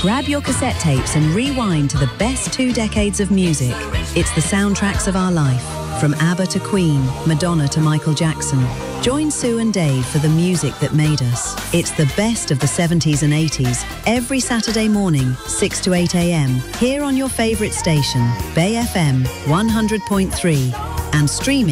Grab your cassette tapes and rewind to the best 2 decades of music. It's the soundtracks of our life, from ABBA to Queen, Madonna to Michael Jackson. Join Sue and Dave for the music that made us. It's the best of the 70s and 80s, every Saturday morning, 6 to 8 a.m, here on your favourite station, Bay FM 100.3, and streaming